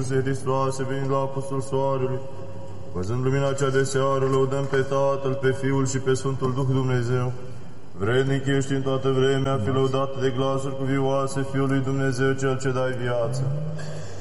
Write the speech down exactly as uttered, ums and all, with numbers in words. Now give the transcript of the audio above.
Hristoase, venind la Apostol Soarelui, văzând lumina cea de seară, lăudăm pe Tatăl, pe Fiul și pe Sfântul Duh Dumnezeu. Vrednic ești în toată vremea, fi lăudat de glasuri cuvioase Fiul lui Dumnezeu, Cel ce dai viață.